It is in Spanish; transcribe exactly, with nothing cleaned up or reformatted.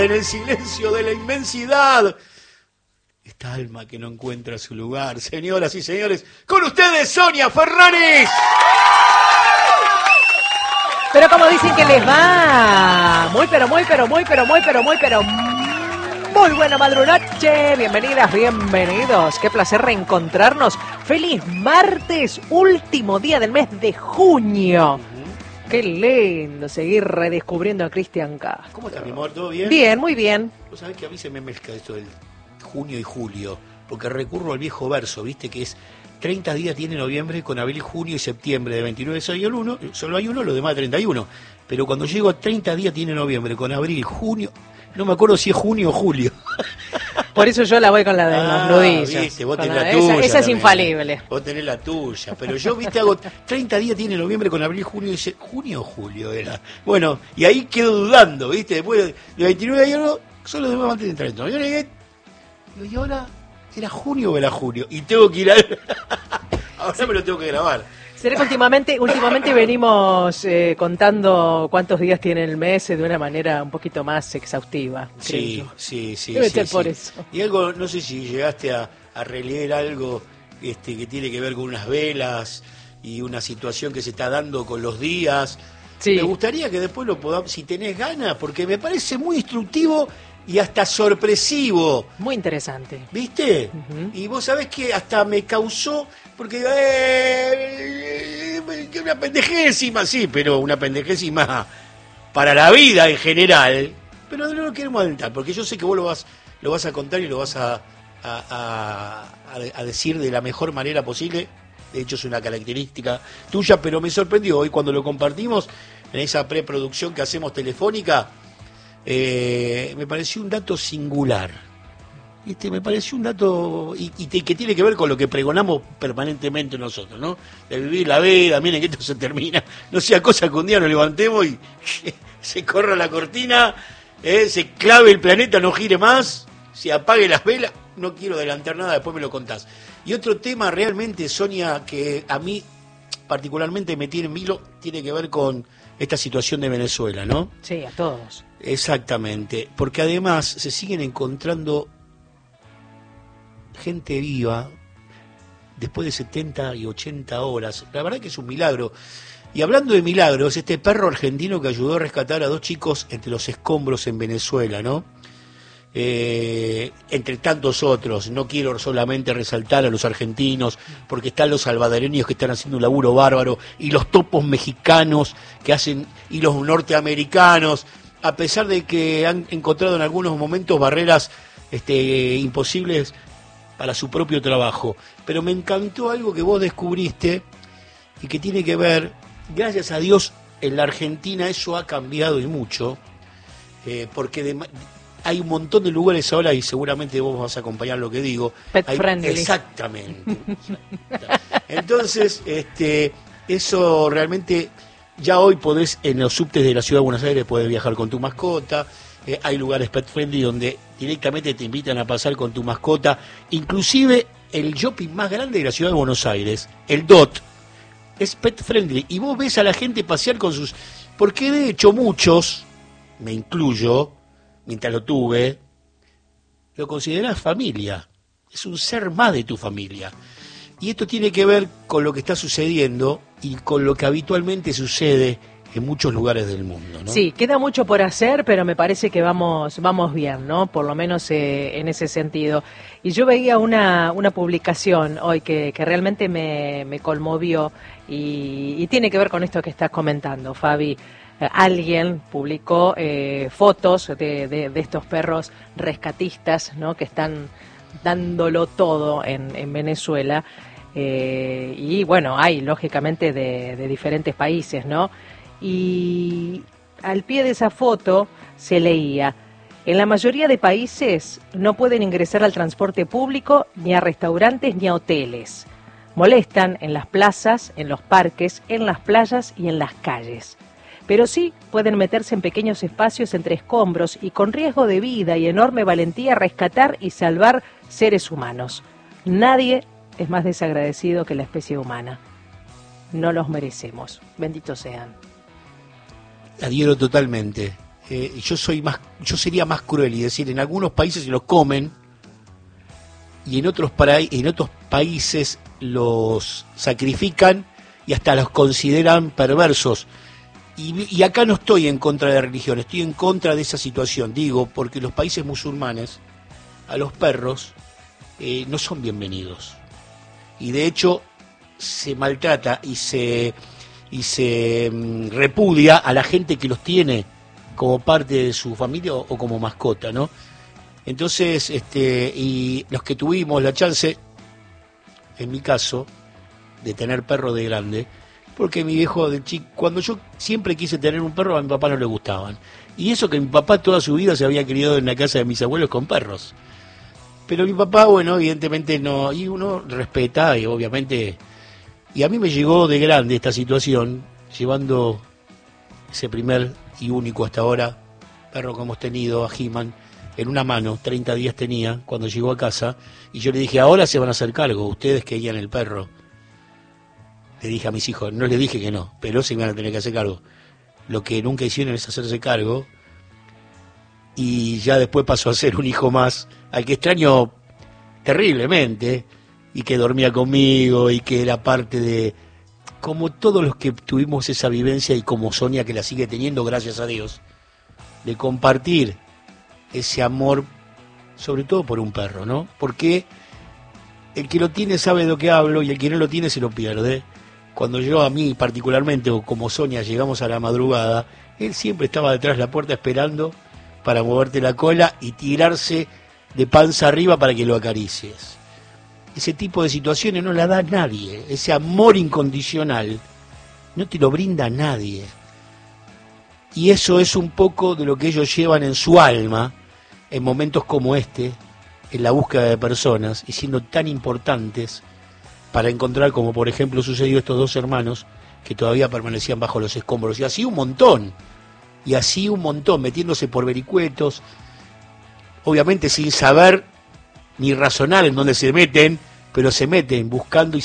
En el silencio de la inmensidad, esta alma que no encuentra su lugar. Señoras y señores, con ustedes Sonia Ferraris. Pero como dicen que les va, muy pero muy pero muy pero muy pero muy pero muy buena madrunoche. Bienvenidas, bienvenidos. Qué placer reencontrarnos. Feliz martes, último día del mes de junio. Qué lindo seguir redescubriendo a Cristian Castro. ¿Cómo estás, mi amor? ¿Todo bien? Bien, muy bien. Vos sabés que a mí se me mezcla esto del junio y julio, porque recurro al viejo verso, ¿viste? Que es treinta días tiene noviembre con abril, junio y septiembre. De veintinueve solo hay uno, solo hay uno, los demás treinta y uno. Pero cuando llego a treinta días tiene noviembre con abril, junio, no me acuerdo si es junio o julio. Por eso yo la voy con la de ah, los nudillos. Viste, vos tenés la, la tuya. Esa, esa es también. infalible. Vos tenés la tuya. Pero yo, viste, hago treinta días tiene noviembre con abril, junio y dice, junio o julio era. Bueno, y ahí quedo dudando, viste. Después de veintinueve días, no, solo de más de treinta. Yo llegué, y ahora, ¿era junio o era julio? Y tengo que ir a... ahora me lo tengo que grabar. Será que últimamente, últimamente venimos eh, contando cuántos días tiene el mes de una manera un poquito más exhaustiva. Sí, sí, sí. Debe sí, ser sí. por eso. Y algo, no sé si llegaste a, a releer algo este, que tiene que ver con unas velas y una situación que se está dando con los días. Sí. Me gustaría que después lo podamos, si tenés ganas, porque me parece muy instructivo y hasta sorpresivo. Muy interesante. ¿Viste? Uh-huh. Y vos sabés que hasta me causó, porque eh, una pendejésima, sí, pero una pendejésima para la vida en general. Pero no lo queremos adelantar, porque yo sé que vos lo vas, lo vas a contar y lo vas a, a, a, a decir de la mejor manera posible. De hecho es una característica tuya, pero me sorprendió hoy cuando lo compartimos en esa preproducción que hacemos telefónica. Eh, me pareció un dato singular, ¿viste? Me pareció un dato y, y te, que tiene que ver con lo que pregonamos permanentemente nosotros, ¿no? De vivir la vida, miren que esto se termina, no sea cosa que un día nos levantemos y se corra la cortina, eh, se clave el planeta, no gire más, se apague las velas. No quiero adelantar nada, después me lo contás. Y otro tema realmente, Sonia, que a mí particularmente me tiene en vilo, tiene que ver con esta situación de Venezuela, ¿no? Sí, a todos. Exactamente, porque además se siguen encontrando gente viva después de setenta y ochenta horas. La verdad que es un milagro. Y hablando de milagros, este perro argentino que ayudó a rescatar a dos chicos entre los escombros en Venezuela, ¿no? Eh, entre tantos otros, no quiero solamente resaltar a los argentinos, porque están los salvadoreños que están haciendo un laburo bárbaro, y los topos mexicanos que hacen, y los norteamericanos, a pesar de que han encontrado en algunos momentos barreras este, imposibles para su propio trabajo. Pero me encantó algo que vos descubriste y que tiene que ver, gracias a Dios, en la Argentina eso ha cambiado y mucho, eh, porque de, hay un montón de lugares ahora, y seguramente vos vas a acompañar lo que digo. Pet hay, friendly. Exactamente. Entonces, este, eso realmente... Ya hoy podés, en los subtes de la Ciudad de Buenos Aires, podés viajar con tu mascota. Eh, hay lugares pet friendly donde directamente te invitan a pasar con tu mascota. Inclusive el shopping más grande de la Ciudad de Buenos Aires, el D O T, es pet friendly. Y vos ves a la gente pasear con sus... Porque de hecho muchos, me incluyo, mientras lo tuve, lo considerás familia. Es un ser más de tu familia. Y esto tiene que ver con lo que está sucediendo y con lo que habitualmente sucede en muchos lugares del mundo, ¿no? Sí, queda mucho por hacer, pero me parece que vamos vamos bien, ¿no? Por lo menos eh, en ese sentido. Y yo veía una, una publicación hoy que, que realmente me, me conmovió y, y tiene que ver con esto que estás comentando, Fabi. Eh, alguien publicó eh, fotos de, de, de estos perros rescatistas, ¿no? Que están dándolo todo en, en Venezuela. Eh, y bueno, hay lógicamente de, de diferentes países, ¿no? Y al pie de esa foto se leía: en la mayoría de países no pueden ingresar al transporte público, ni a restaurantes, ni a hoteles. Molestan en las plazas, en los parques, en las playas y en las calles. Pero sí pueden meterse en pequeños espacios entre escombros y con riesgo de vida y enorme valentía rescatar y salvar seres humanos. Nadie es más desagradecido que la especie humana. No los merecemos. Benditos sean. Adhiero totalmente. eh, yo soy más, yo sería más cruel y decir, en algunos países los comen y en otros para, en otros países los sacrifican y hasta los consideran perversos. Y, y acá no estoy en contra de la religión, estoy en contra de esa situación, digo, porque los países musulmanes a los perros eh, no son bienvenidos. Y de hecho se maltrata y se y se um, repudia a la gente que los tiene como parte de su familia o, o como mascota, ¿no? Entonces, este, y los que tuvimos la chance, en mi caso, de tener perro de grande, porque mi viejo de chico, cuando yo siempre quise tener un perro, a mi papá no le gustaban. Y eso que mi papá toda su vida se había criado en la casa de mis abuelos con perros. Pero mi papá, bueno, evidentemente no, y uno respeta, y obviamente, y a mí me llegó de grande esta situación, llevando ese primer y único hasta ahora perro que hemos tenido, a He-Man, en una mano, treinta días tenía, cuando llegó a casa, y yo le dije, ahora se van a hacer cargo, ustedes que guían el perro. Le dije a mis hijos, no les dije que no, pero se van a tener que hacer cargo. Lo que nunca hicieron es hacerse cargo, y ya después pasó a ser un hijo más, al que extraño terriblemente, y que dormía conmigo, y que era parte de, como todos los que tuvimos esa vivencia, y como Sonia que la sigue teniendo, gracias a Dios, de compartir ese amor, sobre todo por un perro, ¿no? Porque el que lo tiene sabe de lo que hablo, y el que no lo tiene se lo pierde. Cuando yo a mí particularmente, o como Sonia, llegamos a la madrugada, él siempre estaba detrás de la puerta esperando para moverte la cola y tirarse de panza arriba para que lo acaricies. Ese tipo de situaciones no la da nadie. Ese amor incondicional no te lo brinda nadie. Y eso es un poco de lo que ellos llevan en su alma en momentos como este, en la búsqueda de personas, y siendo tan importantes para encontrar, como por ejemplo sucedió estos dos hermanos que todavía permanecían bajo los escombros, y así un montón, y así un montón, metiéndose por vericuetos, obviamente sin saber ni razonar en dónde se meten, pero se meten buscando y